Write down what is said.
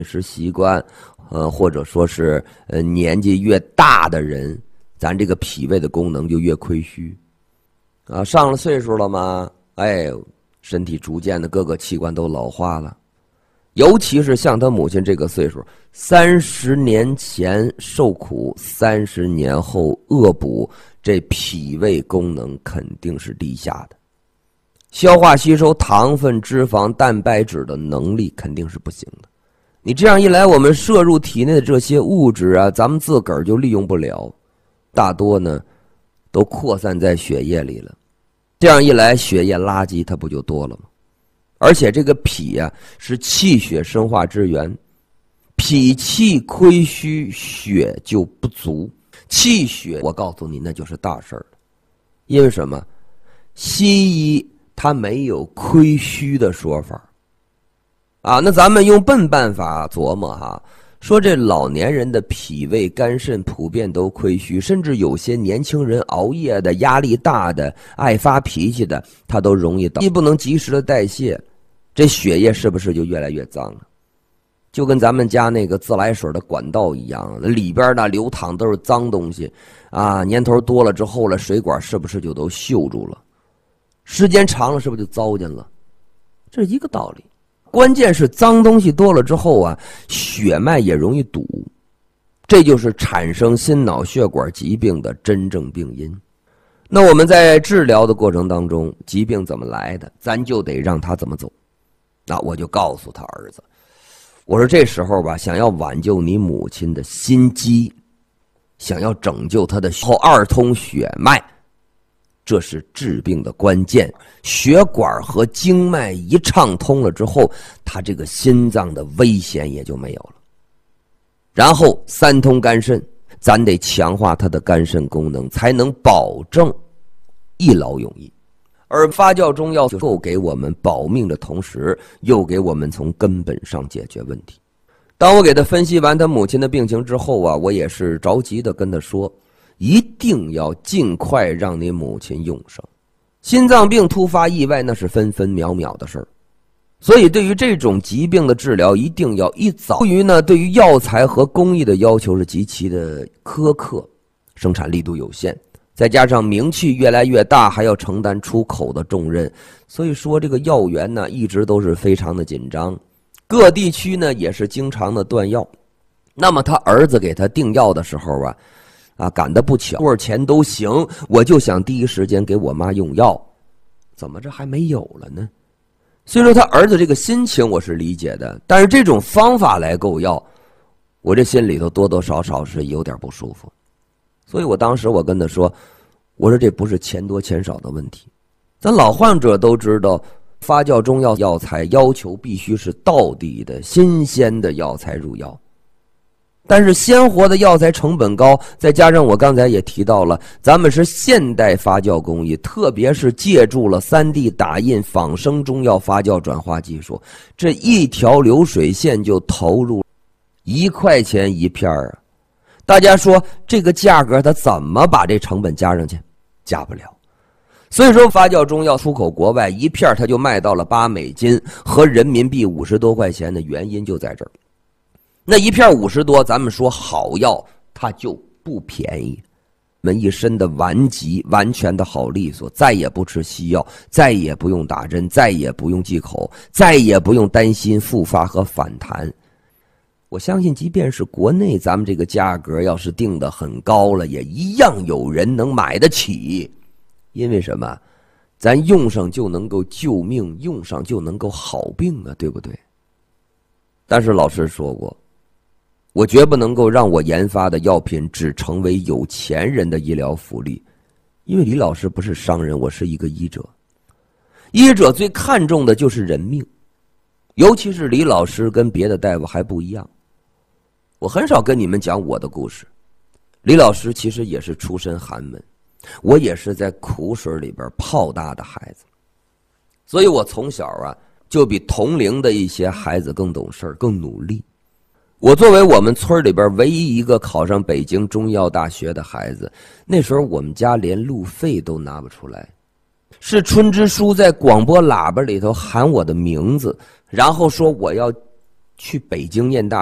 食习惯，或者说是年纪越大的人，咱这个脾胃的功能就越亏虚。上了岁数了嘛，身体逐渐的各个器官都老化了。尤其是像他母亲这个岁数，30年前受苦，30年后恶补，这脾胃功能肯定是低下的，消化吸收糖分、脂肪、蛋白质的能力肯定是不行的。你这样一来，我们摄入体内的这些物质啊，咱们自个儿就利用不了，大多呢都扩散在血液里了。这样一来，血液垃圾它不就多了吗？而且这个脾啊是气血生化之源，脾气亏虚，血就不足。气血，我告诉你，那就是大事儿了。因为什么？西医它没有亏虚的说法那咱们用笨办法琢磨说这老年人的脾胃肝肾普遍都亏虚，甚至有些年轻人熬夜的、压力大的、爱发脾气的，他都容易不能及时的代谢，这血液是不是就越来越脏了？就跟咱们家那个自来水的管道一样，里边呢流淌都是脏东西年头多了之后了，水管是不是就都锈住了？时间长了是不是就糟践了？这是一个道理。关键是脏东西多了之后血脉也容易堵，这就是产生心脑血管疾病的真正病因。那我们在治疗的过程当中，疾病怎么来的，咱就得让他怎么走。那我就告诉他儿子，我说这时候想要挽救你母亲的心肌，想要拯救她的二通血脉，这是治病的关键。血管和经脉一畅通了之后，他这个心脏的危险也就没有了。然后3通肝肾，咱得强化他的肝肾功能，才能保证一劳永逸。而发酵中药就够给我们保命的同时，又给我们从根本上解决问题。当我给他分析完他母亲的病情之后我也是着急的跟他说，一定要尽快让你母亲用上。心脏病突发意外那是分分秒秒的事儿，所以对于这种疾病的治疗一定要一早。由于呢对于药材和工艺的要求是极其的苛刻，生产力度有限，再加上名气越来越大，还要承担出口的重任，所以说这个药源呢一直都是非常的紧张，各地区呢也是经常的断药。那么他儿子给他订药的时候赶得不巧，多少钱都行，我就想第一时间给我妈用药，怎么这还没有了呢？虽说他儿子这个心情我是理解的，但是这种方法来购药，我这心里头多多少少是有点不舒服。所以我当时我跟他说，我说这不是钱多钱少的问题，咱老患者都知道，发酵中药药材要求必须是道地的新鲜的药材入药，但是鲜活的药材成本高，再加上我刚才也提到了，咱们是现代发酵工艺，特别是借助了3D 打印仿生中药发酵转化技术，这一条流水线就投入1块钱一片大家说这个价格它怎么把这成本加上去？加不了。所以说发酵中药出口国外一片它就卖到了8美金和人民币50多块钱的原因就在这儿。那一片50多，咱们说好药它就不便宜。我们一身的顽疾完全的好利索，再也不吃西药，再也不用打针，再也不用忌口，再也不用担心复发和反弹。我相信即便是国内咱们这个价格要是定得很高了，也一样有人能买得起。因为什么？咱用上就能够救命，用上就能够好病对不对？但是老师说过，我绝不能够让我研发的药品只成为有钱人的医疗福利，因为李老师不是商人，我是一个医者。医者最看重的就是人命，尤其是李老师跟别的大夫还不一样。我很少跟你们讲我的故事，李老师其实也是出身寒门，我也是在苦水里边泡大的孩子，所以我从小就比同龄的一些孩子更懂事更努力。我作为我们村里边唯一一个考上北京中医药大学的孩子，那时候我们家连路费都拿不出来，是春之书在广播喇叭里头喊我的名字，然后说我要去北京念大